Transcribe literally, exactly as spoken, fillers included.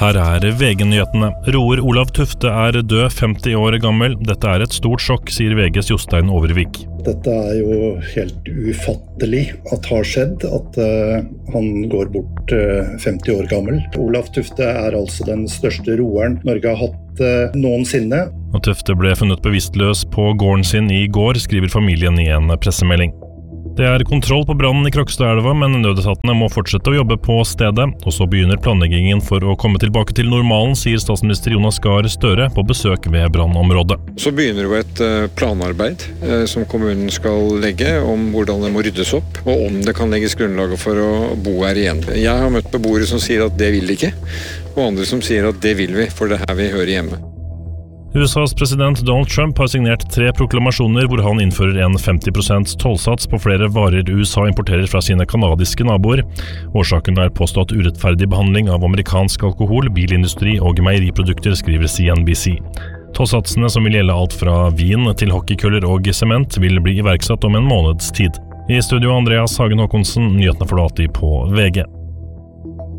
Her er V G-nyhetene. Roer Olav Tufte er død, femti år gammel. Dette er et stort sjokk, sier V G's Jostein Overvik. Dette er jo helt ufattelig at har skjedd, at uh, han går bort uh, femti år gammel. Olav Tufte er altså den største roeren Norge har hatt uh, noensinne. Og Tufte ble funnet bevisstløs på gården sin i går, skriver familien i en pressemelding. Det er kontroll på brannen i Krokstadelva, men nødetatene må fortsette å jobbe på stedet, og så begynner planleggingen for å komme tilbake til normalen, sier statsminister Jonas Gahr Støre på besøk ved brannområdet. Så begynner jo et planarbeid som kommunen skal legge om hvordan det må ryddes opp, og om det kan legges grunnlaget for å bo her igjen. Jeg har møtt beboere som sier at det vil de ikke, og andre som sier at det vil vi, for det er her vi hører hjemme. U S A's president Donald Trump har signert tre proklamasjoner hvor han innfører en femti prosent tollsats på flere varer U S A importerer fra sine kanadiske naboer. Årsaken er påstått urettferdig behandling av amerikansk alkohol, bilindustri og meieriprodukter, skriver C N B C. Tollsatsene, som vil gjelde alt fra vin til hockeykøller og sement, vil bli iverksatt om en måneds tid. I studio Andreas Hagen Håkonsen, nyhetene for alltid på V G.